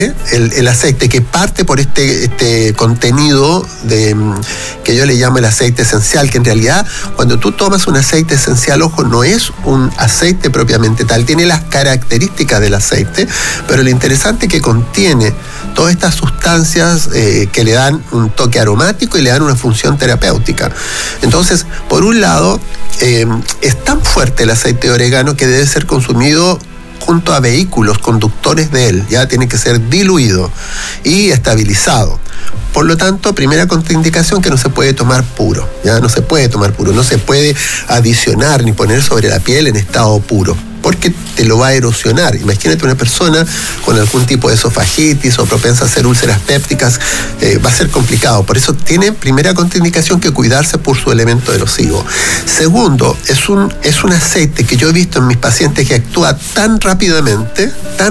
el aceite que parte por este contenido que yo le llamo el aceite esencial, que en realidad cuando tú tomas un aceite esencial, ojo, no es un aceite propiamente tal, tiene las características del aceite, pero lo interesante es que contiene todas estas sustancias que le dan un toque aromático y le dan una función terapéutica. Entonces, por un lado, es tan fuerte el aceite de orégano que debe ser consumido junto a vehículos conductores de él, ya tiene que ser diluido y estabilizado. Por lo tanto, primera contraindicación, que no se puede tomar puro, ya no se puede tomar puro, no se puede adicionar ni poner sobre la piel en estado puro, porque te lo va a erosionar. Imagínate una persona con algún tipo de esofagitis o propensa a hacer úlceras pépticas, va a ser complicado. Por eso tiene primera contraindicación que cuidarse por su elemento erosivo. Segundo, es un aceite que yo he visto en mis pacientes que actúa tan rápidamente,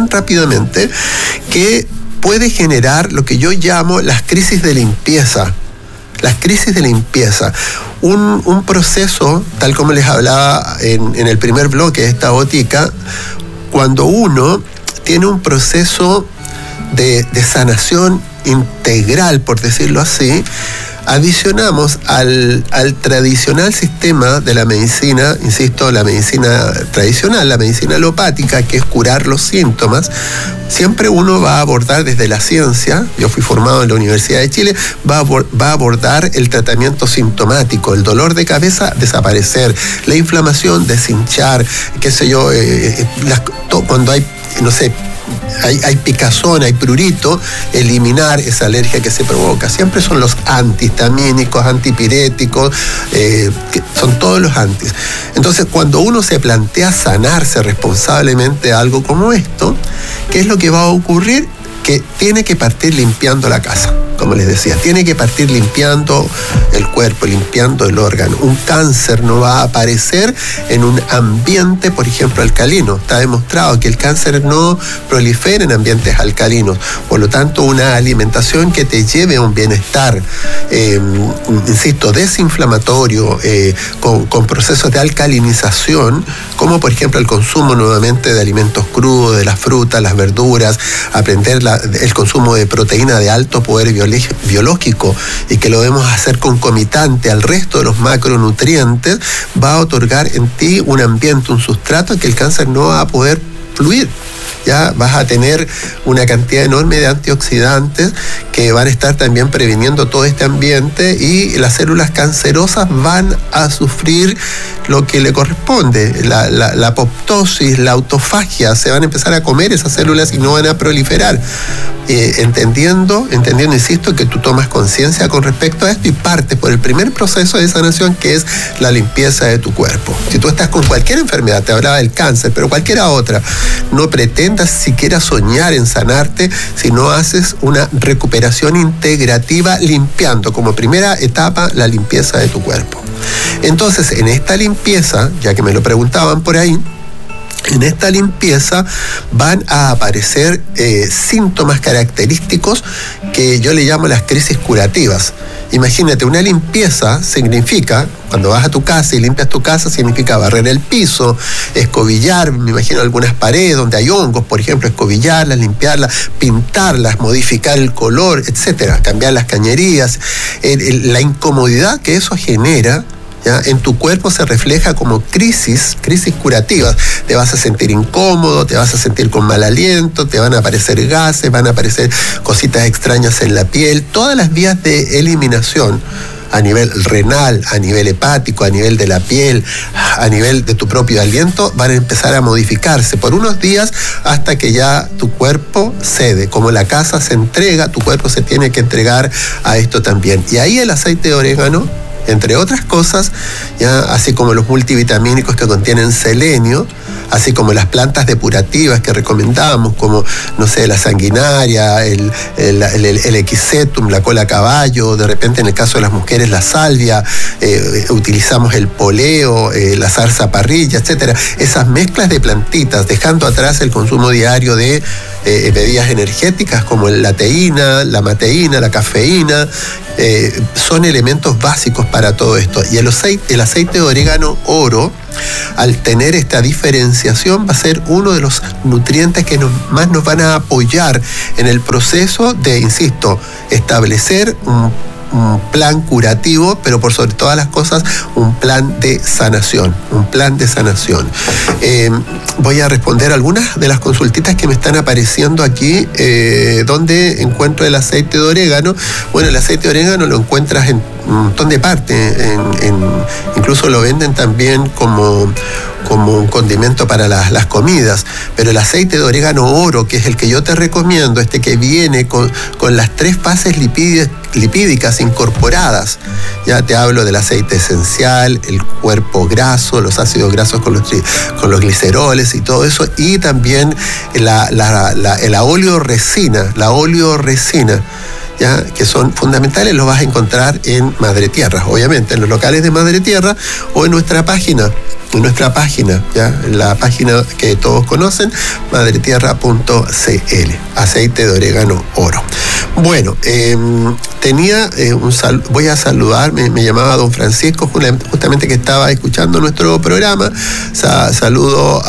que puede generar lo que yo llamo las crisis de limpieza. Las crisis de limpieza, un proceso, tal como les hablaba en el primer bloque de esta botica, cuando uno tiene un proceso de sanación integral, por decirlo así, adicionamos al tradicional sistema de la medicina, insisto, la medicina tradicional, la medicina alopática, que es curar los síntomas. Siempre uno va a abordar desde la ciencia, yo fui formado en la Universidad de Chile, va a abordar el tratamiento sintomático, el dolor de cabeza, desaparecer, la inflamación, deshinchar, qué sé yo, cuando hay, no sé, hay picazón, hay prurito, eliminar esa alergia que se provoca. Siempre son los antihistamínicos, antipiréticos, que son todos los antis. Entonces, cuando uno se plantea sanarse responsablemente de algo como esto, ¿qué es lo que va a ocurrir? Que tiene que partir limpiando la casa, como les decía, tiene que partir limpiando el cuerpo, limpiando el órgano. Un cáncer no va a aparecer en un ambiente, por ejemplo, alcalino. Está demostrado que el cáncer no prolifera en ambientes alcalinos. Por lo tanto, una alimentación que te lleve a un bienestar, insisto, desinflamatorio, con procesos de alcalinización, como por ejemplo el consumo nuevamente de alimentos crudos, de las frutas, las verduras, aprender el consumo de proteína de alto poder biológico, y que lo debemos hacer concomitante al resto de los macronutrientes, va a otorgar en ti un ambiente, un sustrato en que el cáncer no va a poder fluir. Ya vas a tener una cantidad enorme de antioxidantes que van a estar también previniendo todo este ambiente, y las células cancerosas van a sufrir lo que le corresponde, la apoptosis, la autofagia. Se van a empezar a comer esas células y no van a proliferar. Entendiendo, insisto, que tú tomas conciencia con respecto a esto y partes por el primer proceso de sanación, que es la limpieza de tu cuerpo. Si tú estás con cualquier enfermedad, te hablaba del cáncer, pero cualquiera otra, no pretendas siquiera soñar en sanarte si no haces una recuperación integrativa, limpiando como primera etapa la limpieza de tu cuerpo. Entonces, en esta limpieza, ya que me lo preguntaban por ahí, en esta limpieza van a aparecer síntomas característicos que yo le llamo las crisis curativas. Imagínate, una limpieza significa, cuando vas a tu casa y limpias tu casa, significa barrer el piso, escobillar, me imagino algunas paredes donde hay hongos, por ejemplo, escobillarlas, limpiarlas, pintarlas, modificar el color, etcétera, cambiar las cañerías. La incomodidad que eso genera, ¿ya? En tu cuerpo se refleja como crisis curativas. Te vas a sentir incómodo, te vas a sentir con mal aliento, te van a aparecer gases, van a aparecer cositas extrañas en la piel. Todas las vías de eliminación, a nivel renal, a nivel hepático, a nivel de la piel, a nivel de tu propio aliento, van a empezar a modificarse por unos días hasta que ya tu cuerpo cede. Como la casa se entrega, tu cuerpo se tiene que entregar a esto también. Y ahí el aceite de orégano, entre otras cosas, ya, así como los multivitamínicos que contienen selenio, así como las plantas depurativas que recomendamos, como, no sé, la sanguinaria, el equisetum, la cola caballo, de repente en el caso de las mujeres la salvia, utilizamos el poleo, la zarza parrilla, etcétera. Esas mezclas de plantitas, dejando atrás el consumo diario de bebidas energéticas como la teína, la mateína, la cafeína, son elementos básicos para todo esto. Y el aceite de orégano oro, al tener esta diferenciación, va a ser uno de los nutrientes que más nos van a apoyar en el proceso de, insisto, establecer un plan curativo, pero por sobre todas las cosas, un plan de sanación. Voy a responder algunas de las consultitas que me están apareciendo aquí, donde encuentro el aceite de orégano. Bueno, el aceite de orégano lo encuentras en un montón de partes, incluso lo venden también como un condimento para las comidas, pero el aceite de orégano oro, que es el que yo te recomiendo, que viene con las 3 bases lipídicas incorporadas. Ya te hablo del aceite esencial, el cuerpo graso, los ácidos grasos con los gliceroles y todo eso, y también la oleoresina, ¿ya? Que son fundamentales, los vas a encontrar en Madre Tierra, obviamente, en los locales de Madre Tierra o en nuestra página, ¿ya? En la página que todos conocen, madretierra.cl, aceite de orégano oro. Bueno, voy a saludar, me llamaba don Francisco, justamente que estaba escuchando nuestro programa. Saludo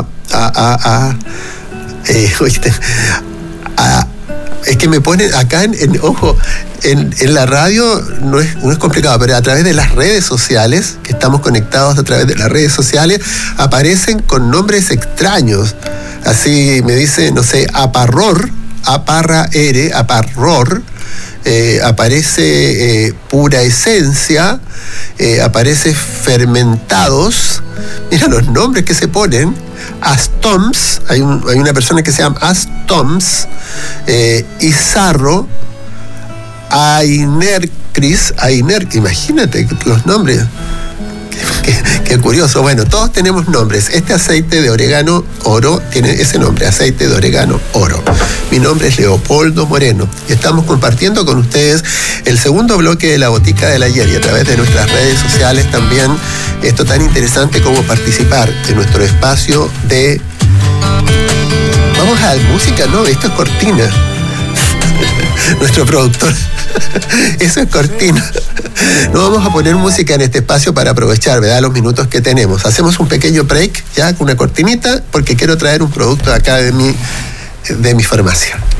es que me ponen acá en la radio, no es complicado, pero a través de las redes sociales, que estamos conectados a través de las redes sociales, aparecen con nombres extraños. Así me dice, no sé, Aparror, aparece Pura Esencia, aparece Fermentados. Mira los nombres que se ponen. Astoms, hay una persona que se llama Astoms, Izarro, imagínate los nombres. Qué curioso. Bueno, todos tenemos nombres. Este aceite de orégano oro tiene ese nombre, aceite de orégano oro. Mi nombre es Leopoldo Moreno y estamos compartiendo con ustedes el segundo bloque de La Botica del Ayer, y a través de nuestras redes sociales también esto tan interesante como participar en nuestro espacio de... Vamos a la música, ¿no? Esto es cortina. Nuestro productor. Eso es cortina. No vamos a poner música en este espacio para aprovechar, ¿verdad?, los minutos que tenemos. Hacemos un pequeño break, ya, con una cortinita, porque quiero traer un producto de acá de mi farmacia.